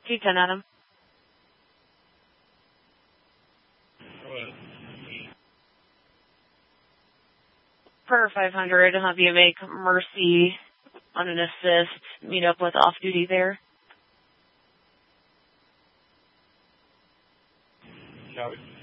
T10 Adam. Per 500, have you make Mercy on an assist, meet up with off-duty there. Copy.